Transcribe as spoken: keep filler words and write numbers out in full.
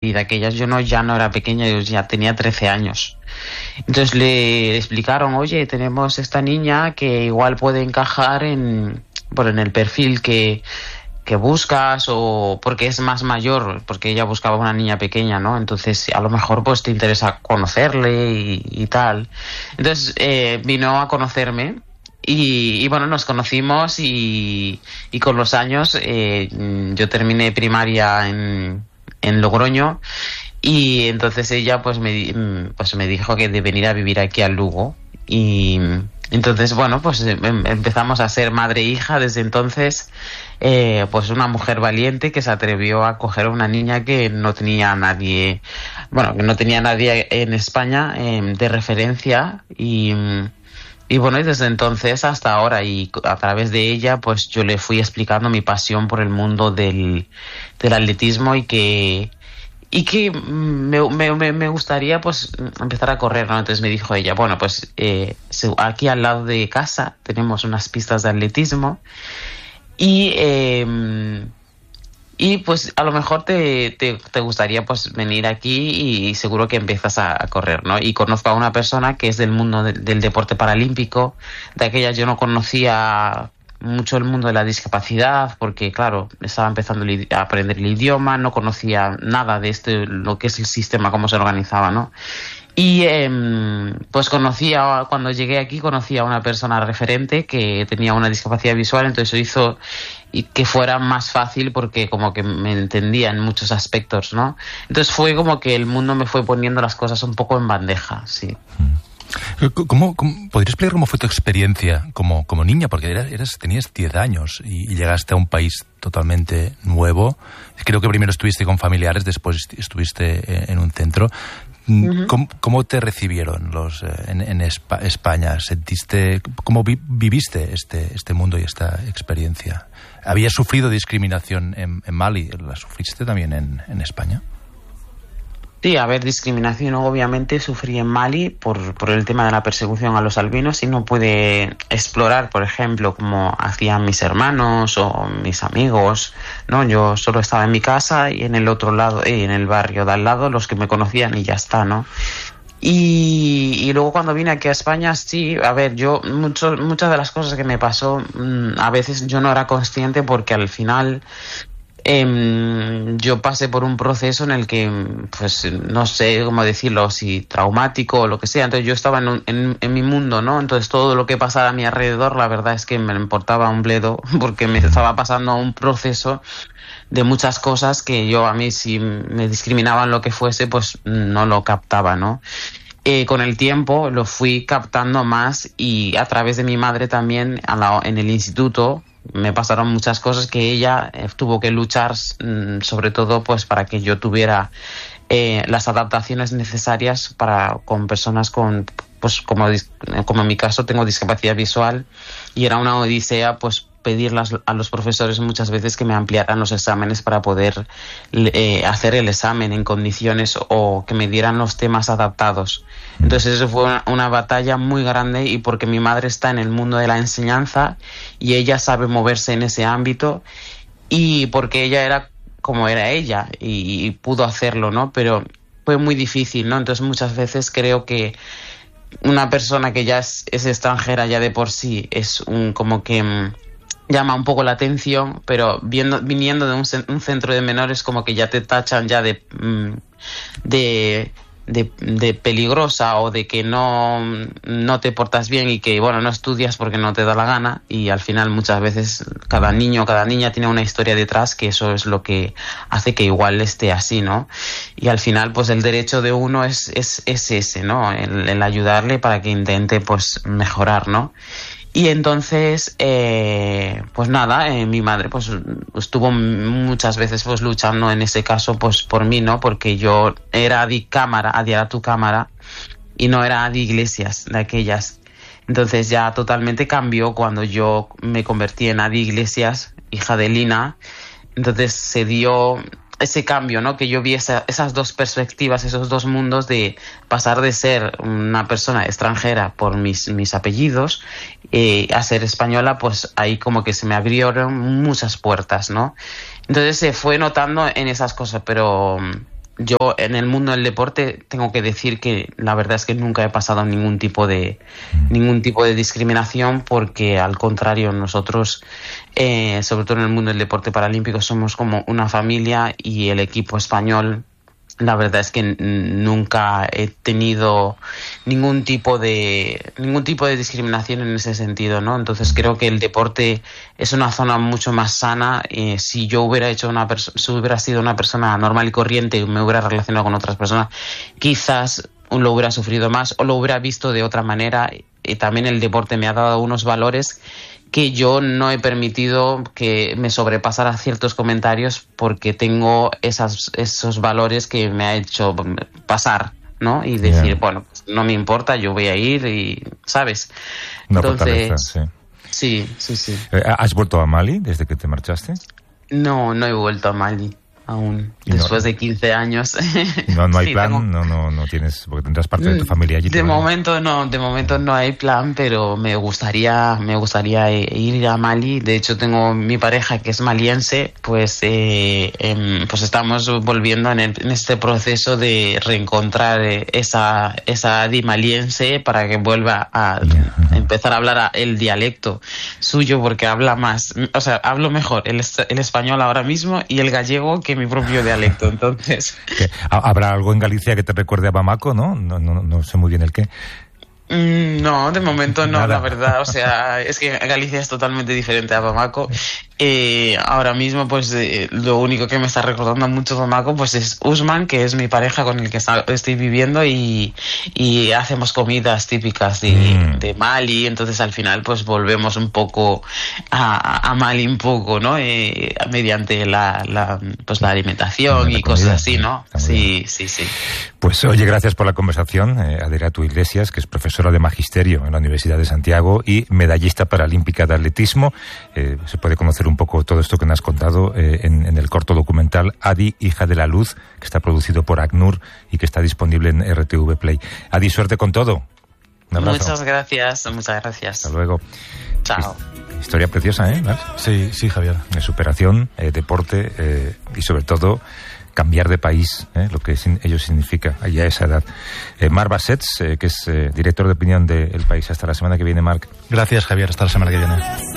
y de aquellas yo no, ya no era pequeña, yo ya tenía trece años. Entonces le explicaron, oye, tenemos esta niña que igual puede encajar en, bueno, en el perfil que, que buscas, o porque es más mayor, porque ella buscaba una niña pequeña, ¿no? Entonces a lo mejor pues te interesa conocerle y, y tal. Entonces eh, vino a conocerme. Y, y bueno, nos conocimos y, y con los años eh, yo terminé primaria en, en Logroño, y entonces ella pues me, pues me dijo que de venir a vivir aquí a Lugo, y entonces bueno, pues em, empezamos a ser madre e hija. Desde entonces eh, pues una mujer valiente que se atrevió a coger a una niña que no tenía nadie, bueno, que no tenía nadie en España eh, de referencia, y Y bueno, y desde entonces hasta ahora, y a través de ella, pues yo le fui explicando mi pasión por el mundo del, del atletismo, y que y que me, me, me gustaría pues empezar a correr, ¿no? Entonces me dijo ella, bueno, pues eh, aquí al lado de casa tenemos unas pistas de atletismo, y eh, y pues a lo mejor te, te, te gustaría pues venir aquí, y seguro que empiezas a, a correr, ¿no? Y conozco a una persona que es del mundo de, del deporte paralímpico. De aquellas yo no conocía mucho el mundo de la discapacidad, porque claro, estaba empezando a aprender el idioma, no conocía nada de este, lo que es el sistema, cómo se organizaba, ¿no? Y eh, pues conocía, cuando llegué aquí conocí a una persona referente que tenía una discapacidad visual, entonces eso hizo y que fuera más fácil, porque como que me entendía en muchos aspectos, ¿no? Entonces fue como que el mundo me fue poniendo las cosas un poco en bandeja, sí. ¿Cómo, cómo podrías explicar cómo fue tu experiencia como, como niña? Porque eras, eras, tenías diez años y, y llegaste a un país totalmente nuevo. Creo que primero estuviste con familiares, después estuviste en un centro. Uh-huh. ¿Cómo, ¿Cómo te recibieron los en, en España? ¿Sentiste, cómo vi, viviste este, este mundo y esta experiencia? ¿Habías sufrido discriminación en, en Mali? ¿La sufriste también en, en España? Sí, a ver, discriminación obviamente sufrí en Mali por, por el tema de la persecución a los albinos, y no pude explorar, por ejemplo, como hacían mis hermanos o mis amigos, ¿no? Yo solo estaba en mi casa, y en el otro lado, y en el barrio de al lado, los que me conocían, y ya está, ¿no? Y, y luego cuando vine aquí a España, sí, a ver, yo mucho, muchas de las cosas que me pasó, a veces yo no era consciente, porque al final Eh, yo pasé por un proceso en el que, pues, no sé cómo decirlo, si traumático o lo que sea. Entonces yo estaba en, un, en, en mi mundo, ¿no? Entonces todo lo que pasaba a mi alrededor, la verdad es que me importaba un bledo, porque me estaba pasando un proceso de muchas cosas que yo, a mí, si me discriminaban lo que fuese, pues no lo captaba, ¿no? Eh, con el tiempo lo fui captando más, y a través de mi madre también, a la, en el instituto, me pasaron muchas cosas que ella eh, tuvo que luchar, mmm, sobre todo pues para que yo tuviera eh, las adaptaciones necesarias para con personas con, pues como, como en mi caso tengo discapacidad visual, y era una odisea pues pedirlas a los profesores muchas veces que me ampliaran los exámenes para poder eh, hacer el examen en condiciones, o que me dieran los temas adaptados. Entonces eso fue una, una batalla muy grande, y porque mi madre está en el mundo de la enseñanza y ella sabe moverse en ese ámbito, y porque ella era como era ella y, y pudo hacerlo, ¿no? Pero fue muy difícil, ¿no? Entonces muchas veces creo que una persona que ya es, es extranjera ya de por sí es un como que mmm, llama un poco la atención, pero viendo, viniendo de un, un centro de menores, como que ya te tachan ya de de, de de peligrosa, o de que no, no te portas bien, y que bueno, no estudias porque no te da la gana, y al final muchas veces cada niño, cada niña tiene una historia detrás, que eso es lo que hace que igual esté así, ¿no? Y al final pues el derecho de uno es, es, es ese, ¿no? El, el ayudarle para que intente pues mejorar, ¿no? Y entonces, eh, pues nada, eh, mi madre pues estuvo muchas veces pues luchando en ese caso pues por mí, ¿no? Porque yo era Adi Cámara, Adi era tu cámara, y no era Adi Iglesias de aquellas. Entonces ya totalmente cambió cuando yo me convertí en Adi Iglesias, hija de Lina. Entonces se dio ese cambio, ¿no? Que yo vi esa, esas dos perspectivas, esos dos mundos, de pasar de ser una persona extranjera por mis, mis apellidos eh, a ser española, pues ahí como que se me abrieron muchas puertas, ¿no? Entonces se fue notando en esas cosas, pero yo en el mundo del deporte tengo que decir que la verdad es que nunca he pasado ningún tipo de ningún tipo de discriminación, porque al contrario, nosotros eh, sobre todo en el mundo del deporte paralímpico somos como una familia, y el equipo español, la verdad es que nunca he tenido ningún tipo de ningún tipo de discriminación en ese sentido, ¿no? Entonces creo que el deporte es una zona mucho más sana. Eh, si yo hubiera hecho una perso- si hubiera sido una persona normal y corriente y me hubiera relacionado con otras personas, quizás lo hubiera sufrido más o lo hubiera visto de otra manera. Y también el deporte me ha dado unos valores que yo no he permitido que me sobrepasara ciertos comentarios, porque tengo esas, esos valores que me ha hecho pasar, ¿no? Y decir, yeah. bueno, pues no me importa, yo voy a ir y, ¿sabes? Una Entonces, fortaleza, sí. Sí, sí, sí. ¿Has vuelto a Mali desde que te marchaste? No, no he vuelto a Mali aún, después no, de quince años. No, no hay sí, plan, tengo... no, no, no tienes, porque tendrás parte de tu familia allí. De momento no, de momento no hay plan, pero me gustaría, me gustaría ir a Mali. De hecho, tengo mi pareja que es maliense, pues, eh, eh, pues estamos volviendo en, el, en este proceso de reencontrar esa, esa Adi maliense para que vuelva a yeah. empezar a hablar a, el dialecto suyo, porque habla más, o sea, hablo mejor el, el español ahora mismo y el gallego que mi propio dialecto, entonces... ¿Habrá algo en Galicia que te recuerde a Bamako, no? No, no, no sé muy bien el qué. No, de momento no, Nada. La verdad, o sea, es que Galicia es totalmente diferente a Bamako. Eh, ahora mismo, pues, eh, lo único que me está recordando mucho Bamako, pues, es Usman, que es mi pareja con el que está, estoy viviendo, y, y hacemos comidas típicas de, mm. de Mali. Entonces, al final, pues, volvemos un poco a, a Mali un poco, ¿no? Eh, mediante la, la, pues, la alimentación la y comida, cosas así, ¿no? Sí, sí, sí. Pues, oye, gracias por la conversación, eh, Aderatu Iglesias, que es profesora de Magisterio en la Universidad de Santiago y medallista paralímpica de atletismo. Eh, se puede conocer un poco todo esto que nos has contado eh, en, en el corto documental Adi, hija de la luz, que está producido por ACNUR y que está disponible en R T V Play. Adi, suerte con todo. Un abrazo. Muchas gracias, muchas gracias. Hasta luego. Chao. Historia preciosa, ¿eh? ¿Ves? Sí, sí, Javier. De superación, eh, deporte eh, y sobre todo cambiar de país, ¿eh? Lo que sin, ello significa allá a esa edad. Eh, Marc Bassets, eh, que es eh, director de opinión de El País. Hasta la semana que viene, Marc. Gracias, Javier. Hasta la semana que viene.